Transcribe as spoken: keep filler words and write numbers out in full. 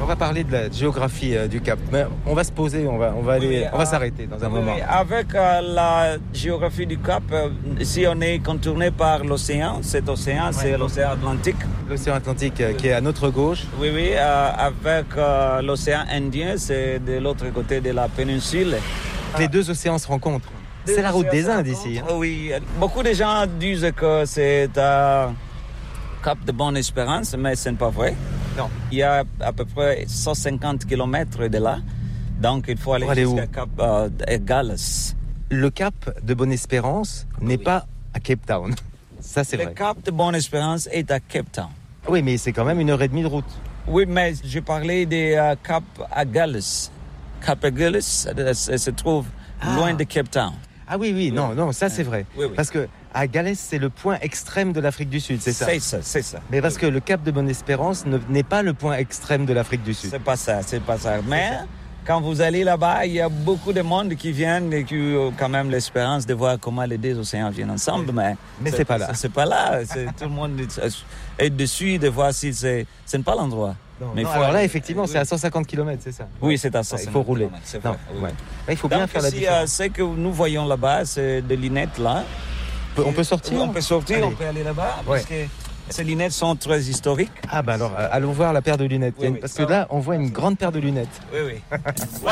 On va parler de la géographie euh, du Cap. Mais on va se poser, on va, on va, aller, Oui, on va euh, s'arrêter dans un oui, moment. avec euh, la géographie du Cap, euh, ici on est contourné par l'océan. Cet océan, ouais. C'est l'océan Atlantique. L'océan Atlantique euh, qui est à notre gauche. Oui, oui. Euh, avec euh, l'océan Indien, c'est de l'autre côté de la péninsule. Les deux océans se rencontrent. C'est la route des Indes ici. Hein. Oui, beaucoup de gens disent que c'est un euh, Cap de Bonne-Espérance, mais ce n'est pas vrai. Non. Il y a à peu près cent cinquante kilomètres de là, donc il faut aller, aller jusqu'à où? Cap euh, Galles. Le Cap de Bonne-Espérance n'est oui. pas à Cape Town. Ça, c'est Le vrai. Le Cap de Bonne-Espérance est à Cape Town. Oui, mais c'est quand même une heure et demie de route. Oui, mais je parlais des euh, Cap à Galles. Cap à Galles euh, se trouve ah. loin de Cape Town. Ah oui, oui, non, non, ça c'est vrai. Oui, oui. Parce que à Galles, c'est le point extrême de l'Afrique du Sud, c'est ça? C'est ça, c'est ça. Mais parce que le Cap de Bonne-Espérance ne, n'est pas le point extrême de l'Afrique du Sud. C'est pas ça, c'est pas ça. Mais ça. Quand vous allez là-bas, il y a beaucoup de monde qui viennent et qui ont quand même l'espérance de voir comment les deux océans viennent ensemble. Mais, mais c'est, c'est pas là. C'est, c'est pas là. C'est, tout le monde est dessus de voir si c'est... Ce n'est pas l'endroit. Non, mais non, faut alors aller, là, effectivement, oui. c'est à cent cinquante kilomètres, c'est ça? Oui, c'est à cent cinquante Il faut rouler. C'est non, vrai, oui. ouais. Là, il faut Donc, bien faire si, la différence. Euh, ce que nous voyons là-bas, c'est des lunettes là. On peut, on peut sortir? On peut sortir, Allez. on peut aller là-bas. Ouais. Parce que ces lunettes sont très historiques. Ah ben alors, euh, allons voir la paire de lunettes. Oui, oui. Parce que là, on voit une grande paire de lunettes. Oui, oui.